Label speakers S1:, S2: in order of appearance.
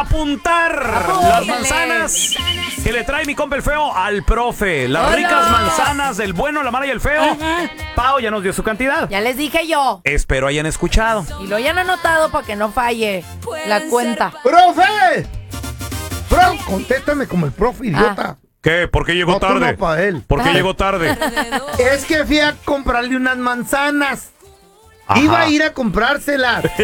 S1: apuntar las manzanas que le trae mi compa el feo al profe. Las ricas manzanas del bueno, la mala y el feo. Pau ya nos dio su cantidad.
S2: Ya les dije yo.
S1: Espero hayan escuchado.
S2: Y lo hayan anotado para que no falle la cuenta.
S3: ¡Profe! ¡Profe! Contéstame como el profe, idiota.
S1: ¿Qué? ¿Por qué llegó
S3: No, tú
S1: tarde?
S3: no, pa' él.
S1: ¿Por qué llegó tarde?
S3: Es que fui a comprarle unas manzanas.
S1: Ajá.
S3: Iba a ir a comprárselas.